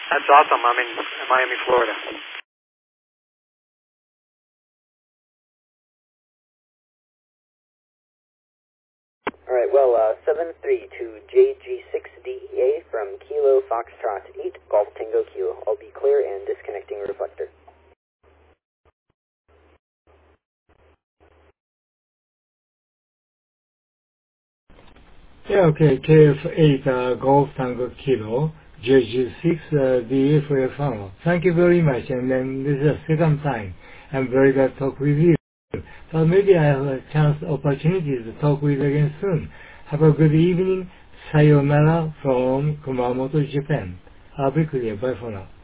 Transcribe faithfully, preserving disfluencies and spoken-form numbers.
That's awesome. I'm in Miami, Florida. All right, well, uh, seven three to J G six D E A from Kilo Foxtrot eight, Golf Tango Kilo. I'll be clear and disconnecting reflector. Yeah, okay, K F eight, uh, Golf Tango Kilo, J G six uh, D E A for your funnel. Thank you very much, and then this is the second time I'm very glad to talk with you. So maybe I have a chance, opportunity to talk with you again soon. Have a good evening. Sayonara from Kumamoto, Japan. I'll be clear. Bye for now.